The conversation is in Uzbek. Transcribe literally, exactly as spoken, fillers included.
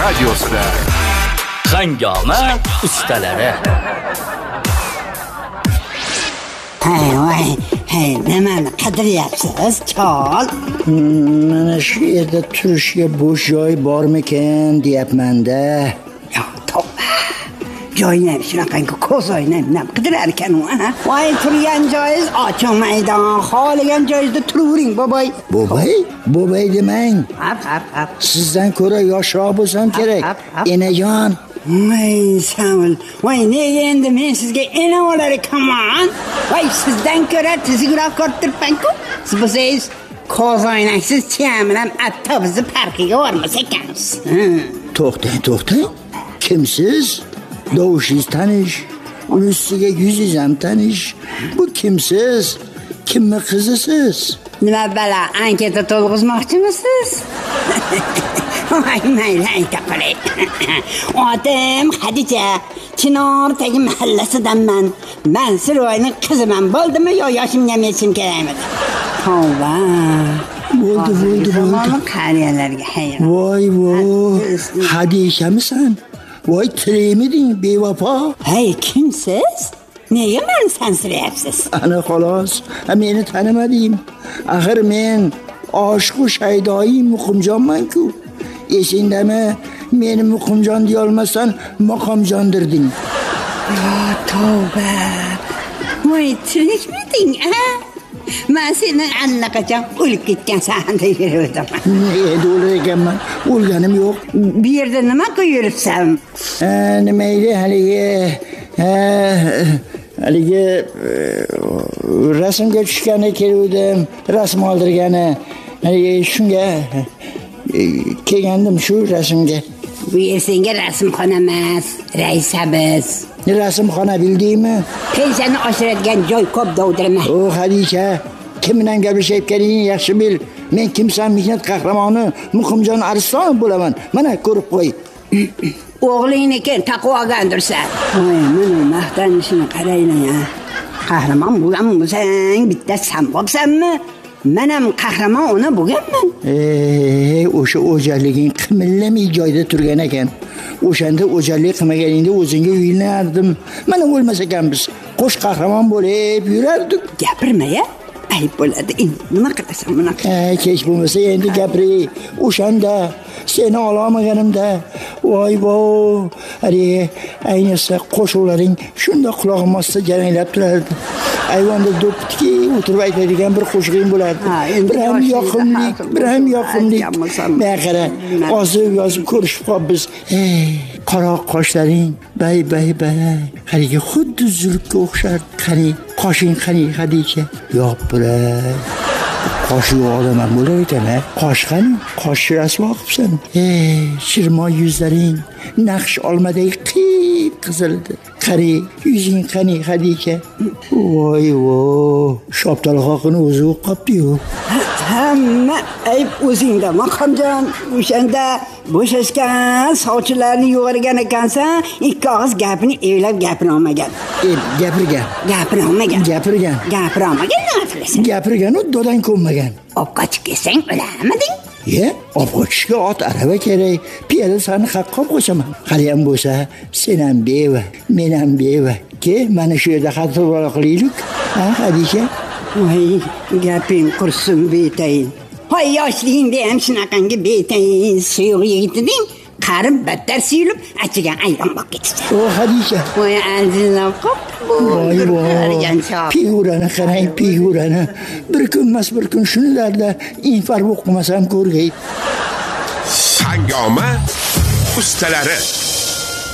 radiosida Hangoma ustalari. Hey, voy, hey, nimani qidiryapsiz, chol? Mana shu yerda turishga bo'sh joy bormikan deyapman-da. Yo, tavba. Joyni shunaqangi ko'z o'ynab qidirar ekan u, ha? Voy, turgan joyingiz ochiq maydon, xohlagan joyingizda turavering, boboy. Boboy? Boboy demang. Hap, hap, hap. Sizdan ko'ra yoshroq bo'lsam kerak. Enajon. Voy, Saul. Voy, nega endi men sizga ena olar ekanman? Voy, sizdan ko'ra tuzukroq ko'rib turibman-ku. Siz bo'lsangiz ko'z o'ynaksiz chiyan bilan hatto bizni parkiga bormas ekansiz. To'xtang, to'xtang. Kimsiz? Dovushingiz tanish, ustiga yuzingiz ham tanish. Bu kimsiz? Kimni qizisiz? Nima bala, anketa to'lg'izmoqchimisiz? Voy, mayli, ayta qolay. Otim Xadija, Chinordagi mahallasidanman. Men Siroyning qiziman. Bo'ldimi yo yoshimga yetishim kerakmi? Tavba. Bo'ldi, bo'ldi, bo'ldi. Qariyalarga hayron. Voy, voy. Hadishamisan? Voy, tiremiding bevafo? Hey, kimsiz? Nega meni sansiryapsiz? Ana xolos, meni tanimading. Axir men oshiq va shaydoyi Muqimjonman-ku. Esingdami? Meni Muqimjon deya olmasdan Maqomjondirding. Yo, tavba. Voy, tirikmiding, ha? Men seni allaqachon o'lib ketgansan deb yurdim. Endi o'lar ekanman. O'lganim yo'q. Bu yerda nima qilib yuribsan? Ha, nima edi haligi? Ha, haligi rasmga tushgani keluvdim, rasm oldirgani. Haligi shunga kelgandim shu rasmga. Bu yer senga rasmxona emas, raisa biz. Rasmxona bildingmi? Pensiyani oshiradigan joy ko'p dovdirma. O Xadija, kim bilan gaplashayotganingni yaxshi bil. Men kimsan, mehnat qahramoni Muqimjon Aristonov bo'laman. Mana ko'rib qo'y. O'g'lingniki taqvogandirsan. Voy, mana maqtanishini qaraylar-ya. Qahramon bo'lgan bo'lsang, bitta sen bo'psanmi? Men ham qahramon ona bo'lganman. Ey, o'sha o'jarliging qimillamay joyda turgan ekan. O'shanda o'jarlik qilmaganingda o'zingga uylanardim. Mana o'lmas ekanmiz. Qo'sh qahramon bo'lib yurardik. Gapirma-ya. Ayb bo'ladi. Endi nima qilasan bunaqa? Ha, kech bo'lmasa endi gapiri. O'shanda seni ololmaganimda, voy voy, ari ayniqsa qo'shuqlaring shunda quloqim ostida jaranglab turardi. Ayvonda do'ptiki o'tirib aytadigan bir qo'shig'ing bo'lardi. Bir ham yoqimli, bir ham yoqimli. Men qara, ozib yozib ko'rishib qolibmiz. Ey, qora qoshlaring, bay bay bay. Qarigi xuddi zulukka o'xshardi. Qani, qoshing qani Xadija. Yo'q, bular. Qoshi odam bo'lar ekan-a? Qosh qani? Qosh rasvo qilibsan. Ey, shirmoy yuzlaring naqsh olmadek qip qizil edi. Qari, yuzing qani Xadija? Voy voy, shoptalg'oqini o'zi o'qibdi-yu. Hamma ayb o'zingda, Maqomjon. O'shanda bo'shashgan sovchilarni yo'g'irgan ekansan, ikki og'iz gapini evlab gapira olmagan. E, gapirgan. Gapira olmagan. Gapirgan. Gapira olmagan nima qilasan? Gapirgan u dodan ko'nmagan. Ovqatga kelsang o'lamading? Ye, ovqatga ot arava kerak. Piyoda seni qaqqob qo'shaman. Qari ham bo'lsa, sen ham beva, men ham beva. Ke, mana shu yerda xatirvola qilaylik. Ha, Xadija? Voy, gaping qursin betayin. Voy, yoshligingda ham shunaqangi betayin, suyuq yigit eding. Qarib battar suyulib, achigan ayron bo'lib ketdi. O Xadija. Voy, azizam qop. Voy voy. Figurani qarang, figurani. Bir kun emas, bir kun shunlarda infarkt o'qimasam ko'rgay. Hangoma ustalari.